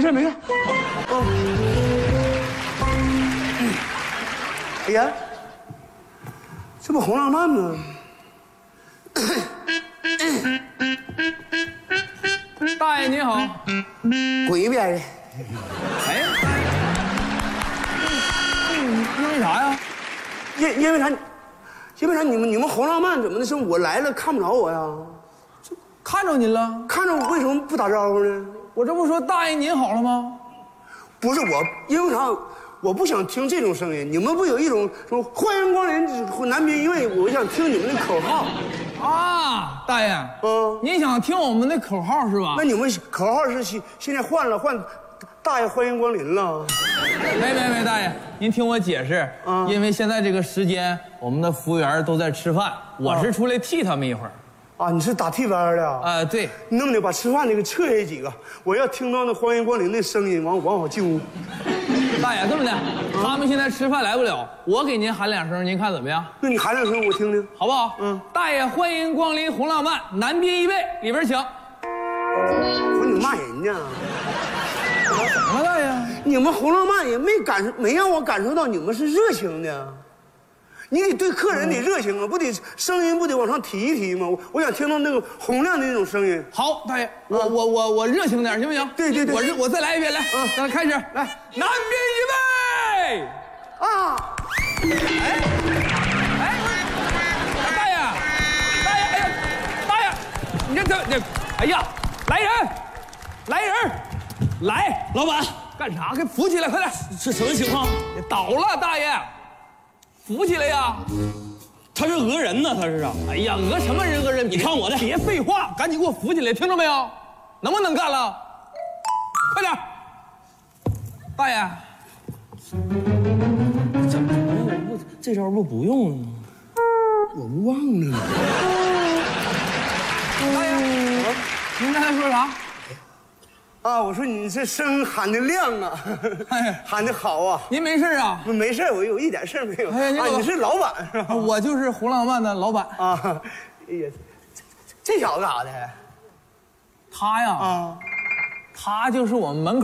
事没事。哦，哎呀，这不红浪漫吗？ 大爷您好， 滚一边去！ 哎，因为啥呀？ 因为啥？你们红浪漫怎么的？是我来了看不着我呀？ 看着您了， 看着我为什么不打招呼呢？ 我这不说大爷您好了吗？ 不是我，因为啥？我不想听这种声音。你们不有一种说欢迎光临南滨？因为我想听你们的口号。 啊，大爷，您想听我们的口号是吧？ 那你们口号是现在换大爷欢迎光临了？ 没，大爷，您听我解释。因为现在这个时间，我们的服务员都在吃饭，我是出来替他们一会儿。 啊，你是打替班的？ 对。 你能不能把吃饭那个撤下几个？我要听到那欢迎光临的声音，往好进屋。 大爷，这么的，他们现在吃饭来不了，我给您喊两声，您看怎么样？ 那你喊两声我听听， 好不好？大爷欢迎光临红浪漫南滨一位，里边请。 不是你骂人呢？ 怎么了，大爷？ 你们红浪漫也没让我感受到你们是热情的。你得对客人得热情啊，不得声音不得往上提一提吗？我想听到那个洪亮的那种声音。 好，大爷，我热情点，行不行？ 对， 我再来一遍，来，咱开始，来，南滨一位。 啊！ 大爷，哎呀，大爷，你这，哎呀，来人，来， 老板， 干啥？给扶起来，快点！ 是什么情况？ 倒了，大爷，扶起来呀！ 他是讹人呢，他是啊！ 哎呀，讹什么人讹人？ 你看我的， 别废话，赶紧给我扶起来，听着没有？能不能干了？快点！大爷， 这招不用了吗？ 我忘了。 大爷，您刚才说啥？ 啊，我说你这声喊得亮啊，喊得好啊。 您没事啊？ 没事，我有一点事没有。 哎呀， 你是老板是吧？ 我就是红浪漫的老板啊。哎呀，这小子干啥的？ 他呀，他就是我们门口